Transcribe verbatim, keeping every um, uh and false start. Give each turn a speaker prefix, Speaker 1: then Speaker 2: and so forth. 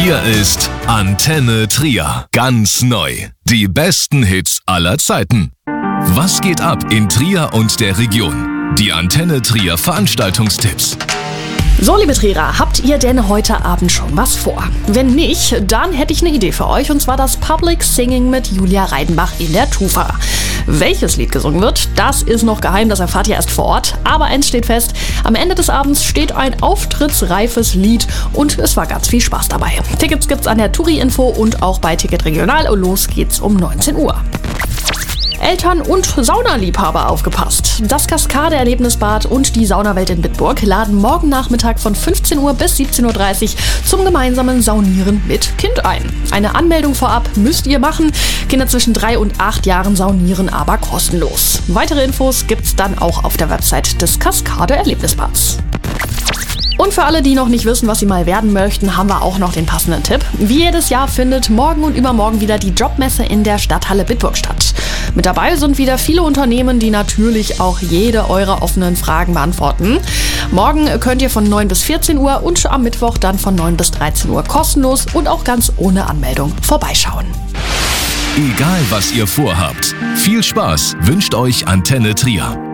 Speaker 1: Hier ist Antenne Trier. Ganz neu. Die besten Hits aller Zeiten. Was geht ab in Trier und der Region? Die Antenne Trier Veranstaltungstipps.
Speaker 2: So, liebe Trierer, habt ihr denn heute Abend schon was vor? Wenn nicht, dann hätte ich eine Idee für euch, und zwar das Public Singing mit Julia Reidenbach in der Tufa. Welches Lied gesungen wird, das ist noch geheim, das erfahrt ihr erst vor Ort. Aber eins steht fest, am Ende des Abends steht ein auftrittsreifes Lied und es war ganz viel Spaß dabei. Tickets gibt's an der Touri-Info und auch bei Ticket Regional. Los geht's um neunzehn Uhr. Eltern und Saunaliebhaber aufgepasst. Das Kaskade-Erlebnisbad und die Saunawelt in Bitburg laden morgen Nachmittag von fünfzehn Uhr bis siebzehn Uhr dreißig zum gemeinsamen Saunieren mit Kind ein. Eine Anmeldung vorab müsst ihr machen. Kinder zwischen drei und acht Jahren saunieren aber kostenlos. Weitere Infos gibt's dann auch auf der Website des Kaskade-Erlebnisbads. Und für alle, die noch nicht wissen, was sie mal werden möchten, haben wir auch noch den passenden Tipp. Wie jedes Jahr findet morgen und übermorgen wieder die Jobmesse in der Stadthalle Bitburg statt. Mit dabei sind wieder viele Unternehmen, die natürlich auch jede eurer offenen Fragen beantworten. Morgen könnt ihr von neun bis vierzehn Uhr und am Mittwoch dann von neun bis dreizehn Uhr kostenlos und auch ganz ohne Anmeldung vorbeischauen.
Speaker 1: Egal was ihr vorhabt, viel Spaß wünscht euch Antenne Trier.